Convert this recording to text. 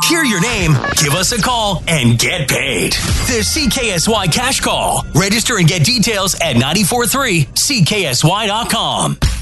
Hear your name, give us a call, and get paid. The CKSY Cash Call. Register and get details at 943CKSY.com.